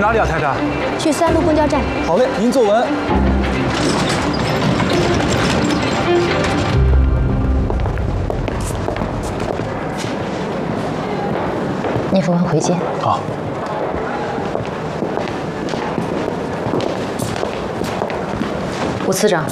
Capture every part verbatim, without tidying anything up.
哪里啊，太太？ 去三路公交站。 好嘞，您坐稳。 聂副官回见。 好。 吴次长。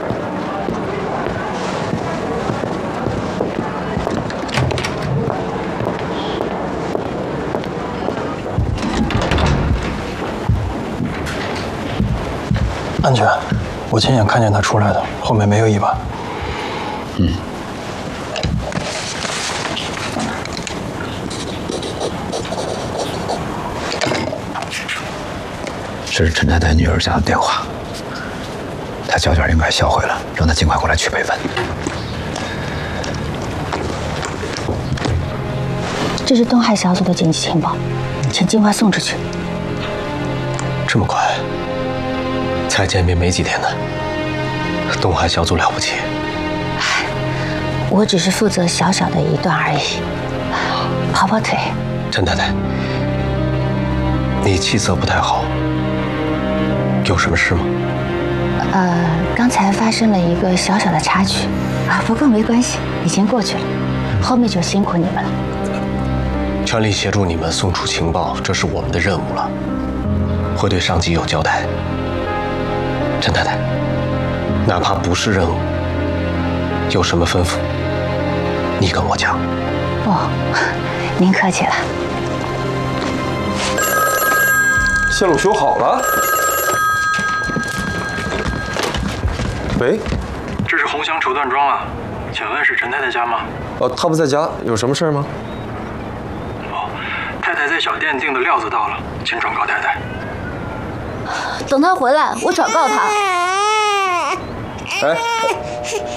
安全，我亲眼看见他出来的，后面没有一把。 嗯。这是陈太太女儿家的电话，她胶卷应该销毁了，让她尽快过来取备份。 这是东海小组的紧急情报，请尽快送出去。 这么快？ 才见面没几天呢，东海小组了不起。 我只是负责小小的一段而已，跑跑腿。 陈太太，你气色不太好，有什么事吗？ 呃，刚才发生了一个小小的插曲啊，不过没关系，已经过去了，后面就辛苦你们了。 全力协助你们送出情报，这是我们的任务了，会对上级有交代。 陈太太，哪怕不是任务，有什么吩咐，你跟我讲。 哦，您客气了。 线路修好了。喂， 这是鸿祥绸缎庄啊，请问是陈太太家吗？ 呃，她不在家，有什么事吗？ 哦，太太在小店订的料子到了，请转告太太。 等他回来，我转告他。 哎。